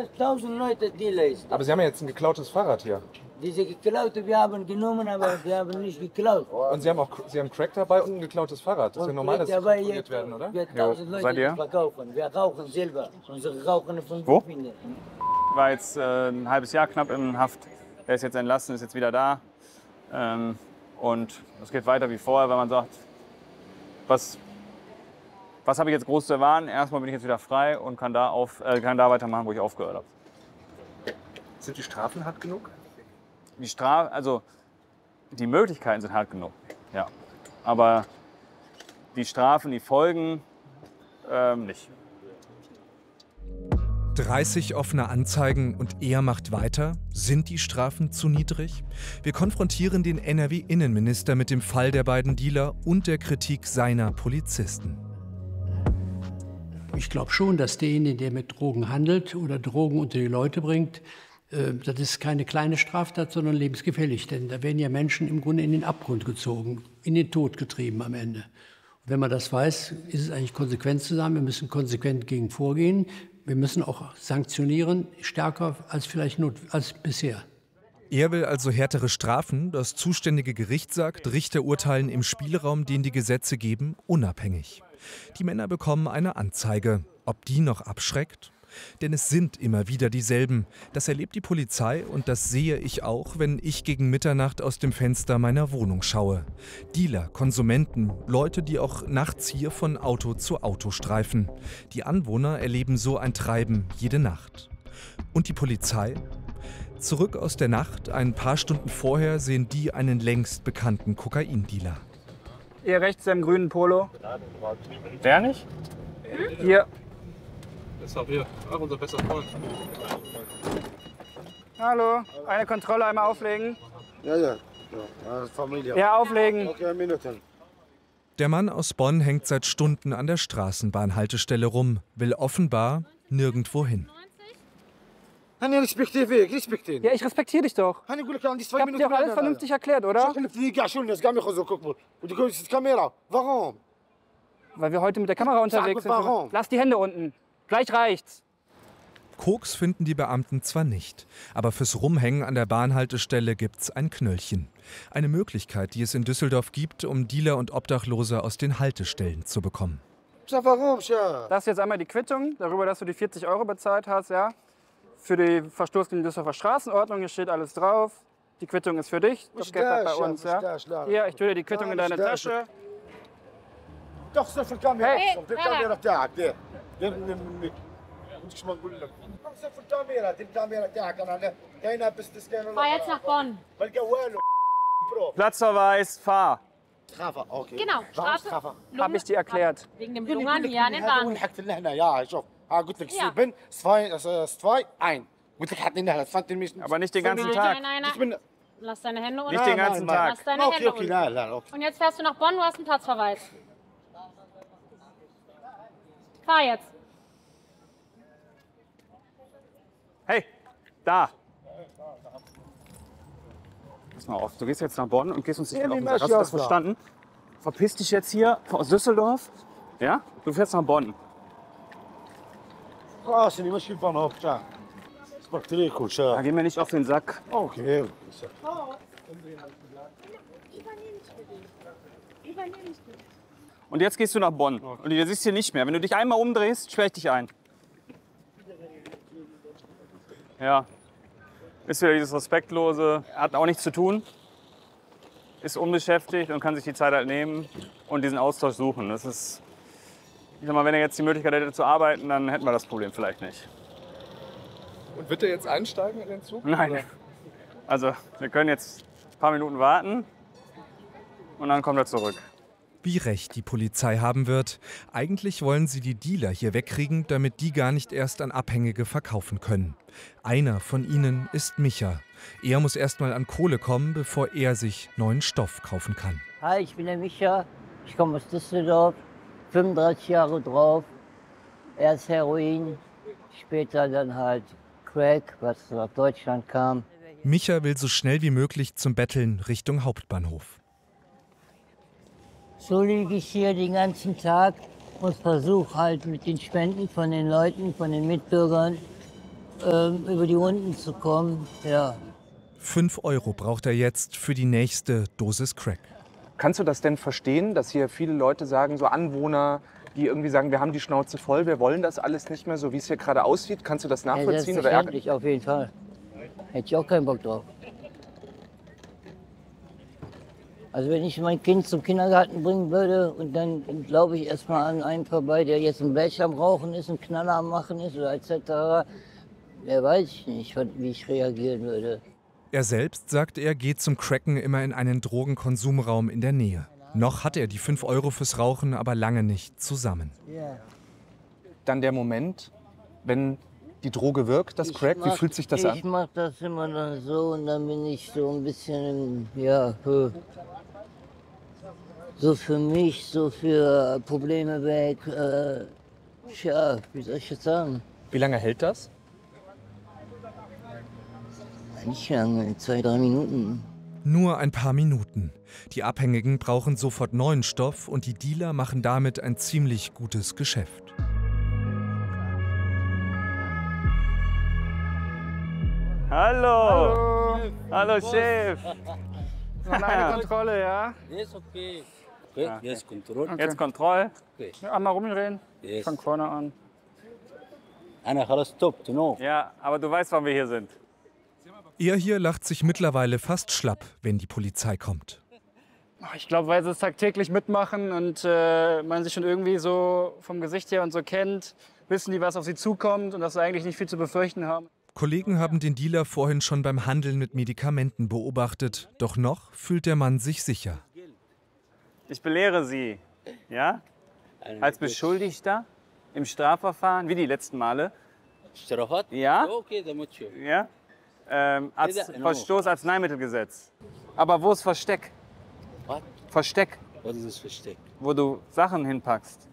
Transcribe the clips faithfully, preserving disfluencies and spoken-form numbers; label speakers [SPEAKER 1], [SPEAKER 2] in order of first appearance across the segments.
[SPEAKER 1] tausend Leute Dealer ist.
[SPEAKER 2] Aber Sie haben ja jetzt ein geklautes Fahrrad hier.
[SPEAKER 1] Diese geklaute, wir haben genommen, aber wir haben nicht geklaut.
[SPEAKER 2] Und Sie haben auch Sie haben Crack dabei und ein geklautes Fahrrad. Das ist ja normal, dass Sie kontrolliert werden, oder?
[SPEAKER 1] Wir tausend Leute
[SPEAKER 3] seid ihr?
[SPEAKER 1] verkaufen. Wir rauchen selber. Unsere rauchen von
[SPEAKER 3] Wo?
[SPEAKER 1] Finden.
[SPEAKER 3] War jetzt äh, ein halbes Jahr knapp in Haft. Er ist jetzt entlassen, ist jetzt wieder da. Ähm, und es geht weiter wie vorher, weil man sagt, was, was habe ich jetzt groß zu erwarten? Erstmal bin ich jetzt wieder frei und kann da, auf, äh, kann da weitermachen, wo ich aufgehört habe.
[SPEAKER 2] Sind die Strafen hart genug?
[SPEAKER 3] Die Strafe, also die Möglichkeiten sind hart genug, ja. Aber die Strafen, die Folgen, ähm, nicht.
[SPEAKER 4] dreißig offene Anzeigen und er macht weiter? Sind die Strafen zu niedrig? Wir konfrontieren den N R W-Innenminister mit dem Fall der beiden Dealer und der Kritik seiner Polizisten.
[SPEAKER 5] Ich glaube schon, dass derjenige, der mit Drogen handelt oder Drogen unter die Leute bringt, das ist keine kleine Straftat, sondern lebensgefährlich. Denn da werden ja Menschen im Grunde in den Abgrund gezogen, in den Tod getrieben am Ende. Und wenn man das weiß, ist es eigentlich konsequent zu sagen, wir müssen konsequent gegen vorgehen. Wir müssen auch sanktionieren, stärker als vielleicht not, als bisher.
[SPEAKER 4] Er will also härtere Strafen. Das zuständige Gericht sagt, Richter urteilen im Spielraum, den die Gesetze geben, unabhängig. Die Männer bekommen eine Anzeige. Ob die noch abschreckt? Denn es sind immer wieder dieselben. Das erlebt die Polizei und das sehe ich auch, wenn ich gegen Mitternacht aus dem Fenster meiner Wohnung schaue. Dealer, Konsumenten, Leute, die auch nachts hier von Auto zu Auto streifen. Die Anwohner erleben so ein Treiben jede Nacht. Und die Polizei? Zurück aus der Nacht, ein paar Stunden vorher, sehen die einen längst bekannten Kokaindealer.
[SPEAKER 3] Ihr rechts im grünen Polo. Der nicht? Hier.
[SPEAKER 2] Das ist auch hier. Auch unser bester Freund.
[SPEAKER 3] Hallo, eine Kontrolle einmal auflegen.
[SPEAKER 6] Ja, ja. ja Familie.
[SPEAKER 3] Ja, auflegen.
[SPEAKER 6] Okay, Minuten.
[SPEAKER 4] Der Mann aus Bonn hängt seit Stunden an der Straßenbahnhaltestelle rum, will offenbar nirgendwo hin.
[SPEAKER 3] Ja, ich respektiere dich doch. Ich hab dir auch alles vernünftig erklärt, oder?
[SPEAKER 6] Warum?
[SPEAKER 3] Weil wir heute mit der Kamera unterwegs sind.
[SPEAKER 6] Warum?
[SPEAKER 3] Lass die Hände unten. Gleich reicht's.
[SPEAKER 4] Koks finden die Beamten zwar nicht, aber fürs Rumhängen an der Bahnhaltestelle gibt's ein Knöllchen. Eine Möglichkeit, die es in Düsseldorf gibt, um Dealer und Obdachlose aus den Haltestellen zu bekommen.
[SPEAKER 6] Warum?
[SPEAKER 3] Das ist jetzt einmal die Quittung, darüber, dass du die vierzig Euro bezahlt hast, ja. Für die Verstoß gegen die Düsseldorfer Straßenordnung, hier steht alles drauf. Die Quittung ist für dich, das Geld bleibt bei uns, ja. Hier, ich tue dir die Quittung in deine Tasche.
[SPEAKER 6] Doch, so viel Kamera.
[SPEAKER 7] Hey,
[SPEAKER 6] Die Kamera بتاعك دي. مش ما نقول لك. خمسة في الكاميرا، دي الكاميرا تاعك انا هنا بس تسكن.
[SPEAKER 7] Fahr jetzt nach Bonn.
[SPEAKER 6] بالجوال.
[SPEAKER 3] Platzverweis, fahr.
[SPEAKER 6] Strafe, okay.
[SPEAKER 7] Genau, Strafe.
[SPEAKER 3] Hab ich dir erklärt.
[SPEAKER 7] Wegen dem Lungern hier an den Bahn.
[SPEAKER 6] حكت لنا هنا يا شوف. ها قلت لك
[SPEAKER 7] Ja.
[SPEAKER 6] سيبن zwei zwei ein. قلت لك حطني هنا فانت مش.
[SPEAKER 3] Aber nicht den ganzen
[SPEAKER 7] Nein,
[SPEAKER 3] Tag.
[SPEAKER 7] nein, nein, nein. Lass deine Hände unten.
[SPEAKER 3] Nicht den ganzen Tag.
[SPEAKER 7] Lass deine
[SPEAKER 6] Okay,
[SPEAKER 7] Hände
[SPEAKER 6] okay,
[SPEAKER 7] unten.
[SPEAKER 6] nein, nein, okay.
[SPEAKER 7] Und jetzt fährst du nach Bonn, du hast einen Platzverweis. Fahr jetzt.
[SPEAKER 3] Hey, da. Pass mal auf, du gehst jetzt nach Bonn und gehst uns nicht mehr auf den Sack. Hast du das verstanden? Verpiss dich jetzt hier aus Düsseldorf. Ja? Du fährst nach Bonn.
[SPEAKER 6] خلاص اني ماشي بنهار بتاع. سبقت ليك كل شيء.
[SPEAKER 3] Da gehen wir nicht auf den Sack.
[SPEAKER 6] Okay.
[SPEAKER 3] Und jetzt gehst du nach Bonn. Und du siehst hier nicht mehr. Wenn du dich einmal umdrehst, sperre ich dich ein. Ja. Ist wieder dieses Respektlose. Hat auch nichts zu tun. Ist unbeschäftigt und kann sich die Zeit halt nehmen und diesen Austausch suchen. Das ist, ich sag mal, wenn er jetzt die Möglichkeit hätte zu arbeiten, dann hätten wir das Problem vielleicht nicht.
[SPEAKER 2] Und wird er jetzt einsteigen in den Zug?
[SPEAKER 3] Nein.
[SPEAKER 2] Oder?
[SPEAKER 3] Also, wir können jetzt ein paar Minuten warten und dann kommt er zurück.
[SPEAKER 4] Wie recht die Polizei haben wird. Eigentlich wollen sie die Dealer hier wegkriegen, damit die gar nicht erst an Abhängige verkaufen können. Einer von ihnen ist Micha. Er muss erst mal an Kohle kommen, bevor er sich neuen Stoff kaufen kann.
[SPEAKER 1] Hi, ich bin der Micha. Ich komme aus Düsseldorf. fünfunddreißig Jahre drauf. Erst Heroin, später dann halt Crack, was nach Deutschland kam.
[SPEAKER 4] Micha will so schnell wie möglich zum Betteln Richtung Hauptbahnhof.
[SPEAKER 1] So liege ich hier den ganzen Tag und versuche halt mit den Spenden von den Leuten, von den Mitbürgern, ähm, über die Runden zu kommen, ja.
[SPEAKER 4] Fünf Euro braucht er jetzt für die nächste Dosis Crack.
[SPEAKER 2] Kannst du das denn verstehen, dass hier viele Leute sagen, so Anwohner, die irgendwie sagen, wir haben die Schnauze voll, wir wollen das alles nicht mehr, so wie es hier gerade aussieht? Kannst du das
[SPEAKER 1] Ja,
[SPEAKER 2] nachvollziehen? Oder
[SPEAKER 1] selbstverständlich, auf jeden Fall. Hätte ich auch keinen Bock drauf. Also wenn ich mein Kind zum Kindergarten bringen würde und dann glaube ich erstmal an einen vorbei, der jetzt ein Blech am Rauchen ist, einen Knaller am Machen ist oder et cetera, wer weiß ich nicht, wie ich reagieren würde.
[SPEAKER 4] Er selbst, sagt er, geht zum Cracken immer in einen Drogenkonsumraum in der Nähe. Noch hat er die fünf Euro fürs Rauchen aber lange nicht zusammen.
[SPEAKER 2] dann der Moment, wenn die Droge wirkt, das Crack,
[SPEAKER 1] mach,
[SPEAKER 2] wie fühlt sich das
[SPEAKER 1] ich
[SPEAKER 2] an?
[SPEAKER 1] Ich mache das immer dann so und dann bin ich so ein bisschen, ja, für, so für mich, so für Probleme weg. Äh, ja, wie soll ich jetzt sagen?
[SPEAKER 2] Wie lange hält das?
[SPEAKER 1] Nicht lange, zwei, drei Minuten.
[SPEAKER 4] Nur ein paar Minuten. Die Abhängigen brauchen sofort neuen Stoff und die Dealer machen damit ein ziemlich gutes Geschäft.
[SPEAKER 3] Hallo! Hallo, Hallo Chef!
[SPEAKER 8] Noch eine Kontrolle, ja?
[SPEAKER 9] Yes, okay. Okay,
[SPEAKER 3] Ja.
[SPEAKER 9] yes, control.
[SPEAKER 3] Okay. Jetzt Kontrolle.
[SPEAKER 8] Ja, einmal rumdrehen.
[SPEAKER 9] Yes.
[SPEAKER 8] Ich fang vorne an.
[SPEAKER 9] أنا خلاص stopped, no.
[SPEAKER 3] Ja, aber du weißt, warum wir hier sind.
[SPEAKER 4] Er hier lacht sich mittlerweile fast schlapp, wenn die Polizei kommt.
[SPEAKER 8] Ich glaube, weil sie es tagtäglich mitmachen und äh, man sich schon irgendwie so vom Gesicht her und so kennt, wissen die, was auf sie zukommt und dass sie eigentlich nicht viel zu befürchten haben.
[SPEAKER 4] Kollegen haben den Dealer vorhin schon beim Handeln mit Medikamenten beobachtet. Doch noch fühlt der Mann sich sicher.
[SPEAKER 3] Ich belehre Sie, ja? Als Beschuldigter im Strafverfahren, wie die letzten Male.
[SPEAKER 9] اشترافات؟
[SPEAKER 3] Ja?
[SPEAKER 9] Okay, damit schon.
[SPEAKER 3] Ja? Ähm, Arzt
[SPEAKER 9] Ja, genau.
[SPEAKER 3] Verstoß Arzneimittelgesetz. Aber wo ist Versteck?
[SPEAKER 9] What?
[SPEAKER 3] Versteck,
[SPEAKER 9] What is this versteck?
[SPEAKER 3] wo du Sachen hinpackst.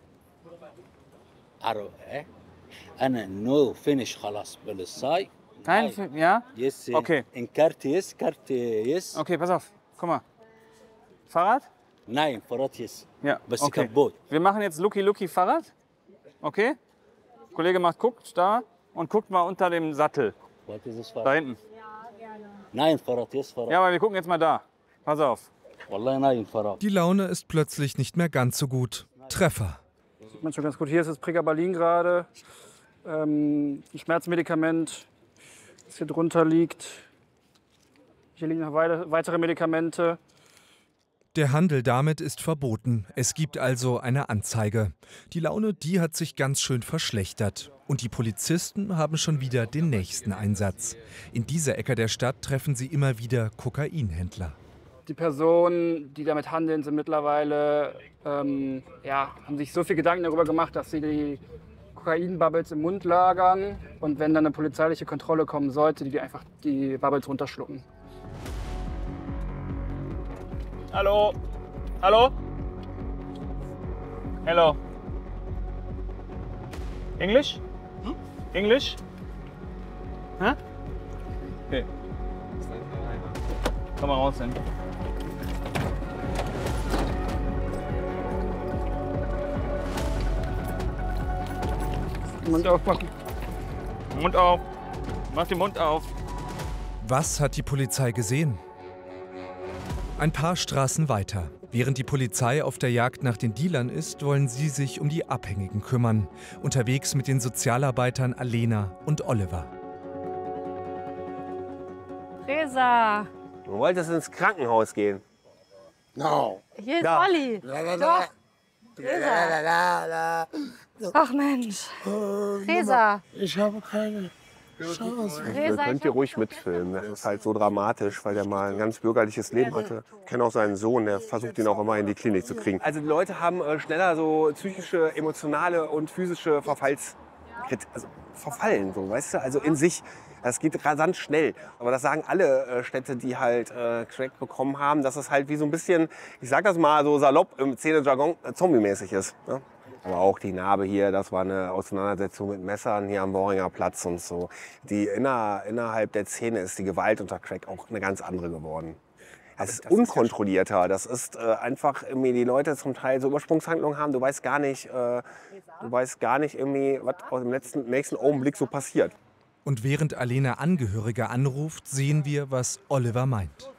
[SPEAKER 9] عرو إيه؟ أنا no finish خلاص بالصاي.
[SPEAKER 3] Kein, Fi- ja?
[SPEAKER 9] Yes.
[SPEAKER 3] Okay.
[SPEAKER 9] In Karte yes, Karte yes.
[SPEAKER 3] Okay, pass auf. Guck mal. Fahrrad?
[SPEAKER 9] Nein, Fahrrad yes.
[SPEAKER 3] Ja.
[SPEAKER 9] بس
[SPEAKER 3] Okay.
[SPEAKER 9] kaputt.
[SPEAKER 3] Wir machen jetzt Lucky Lucky Fahrrad. Okay? Kollege macht, guckt da und guckt mal unter dem Sattel.
[SPEAKER 9] What is this
[SPEAKER 3] Da
[SPEAKER 9] Fahrrad?
[SPEAKER 3] hinten.
[SPEAKER 9] Nein, Fahrrad yes, Fahrrad.
[SPEAKER 3] Ja, aber wir gucken jetzt mal da. Pass auf.
[SPEAKER 9] والله nein, Fahrrad.
[SPEAKER 4] Die Laune ist plötzlich nicht mehr ganz so gut. Treffer.
[SPEAKER 8] Sieht man schon ganz gut. Hier ist das Pregabalin gerade. Ähm, ein Schmerzmedikament, das hier drunter liegt. Hier liegen noch weite- weitere Medikamente.
[SPEAKER 4] Der Handel damit ist verboten. Es gibt also eine Anzeige. Die Laune, die hat sich ganz schön verschlechtert. Und die Polizisten haben schon wieder den nächsten Einsatz. In dieser Ecke der Stadt treffen sie immer wieder Kokainhändler.
[SPEAKER 8] Die Personen, die damit handeln, sind mittlerweile, ähm, ja, haben sich so viel Gedanken darüber gemacht, dass sie die Kokain-Bubbles im Mund lagern. Und wenn dann eine polizeiliche Kontrolle kommen sollte, die, die einfach die Bubbles runterschlucken.
[SPEAKER 3] Hallo? Hallo? Hello. English? English? Hä? Okay. Komm mal raus hin.
[SPEAKER 8] Mund aufmachen.
[SPEAKER 3] Mund auf. Mach den Mund auf.
[SPEAKER 4] Was hat die Polizei gesehen? Ein paar Straßen weiter. Während die Polizei auf der Jagd nach den Dealern ist, wollen sie sich um die Abhängigen kümmern. Unterwegs mit den Sozialarbeitern Alena und Oliver.
[SPEAKER 7] Reza,
[SPEAKER 10] Du wolltest ins Krankenhaus gehen.
[SPEAKER 6] No.
[SPEAKER 7] hier ist
[SPEAKER 10] Da.
[SPEAKER 7] Olli. Doch. Reza. Ach Mensch. Reza.
[SPEAKER 6] Ich habe keine Chance.
[SPEAKER 10] Ihr
[SPEAKER 7] Reza,
[SPEAKER 10] könnt
[SPEAKER 7] ich
[SPEAKER 10] ihr
[SPEAKER 7] hab-
[SPEAKER 10] ruhig mitfilmen. Das ist halt so dramatisch, weil der mal ein ganz bürgerliches Leben hatte. Ich kenne auch seinen Sohn, der versucht ihn auch immer in die Klinik zu kriegen. Also die Leute haben äh, schneller so psychische, emotionale und physische Verfalls... Also verfallen, so, weißt du? Also in sich. Das geht rasant schnell. Aber das sagen alle äh, Städte, die halt äh, Crack bekommen haben, dass es halt wie so ein bisschen, ich sag das mal so salopp im Szene-Jargon, äh, zombie-mäßig ist. Ne? Aber auch die Narbe hier, das war eine Auseinandersetzung mit Messern hier am Worringer Platz und so. Die inner, innerhalb der Szene ist die Gewalt unter Crack auch eine ganz andere geworden. Es ist unkontrollierter. Das ist äh, einfach irgendwie die Leute zum Teil so Übersprungshandlungen haben. Du weißt gar nicht, äh, du weißt gar nicht irgendwie, was aus dem letzten, nächsten Augenblick so passiert.
[SPEAKER 4] Und während Alena Angehörige anruft, sehen wir, was Oliver meint.